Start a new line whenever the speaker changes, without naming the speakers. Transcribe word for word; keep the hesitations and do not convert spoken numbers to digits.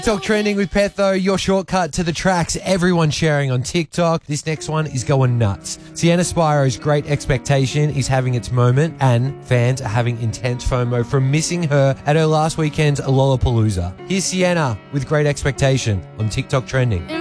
TikTok trending with Petho, your shortcut to the tracks everyone's sharing on TikTok. This next one is going nuts. Sienna Spiro's Great Expectation is having its moment, and fans are having intense FOMO from missing her at her last weekend's Lollapalooza. Here's Sienna with Great Expectation on TikTok trending.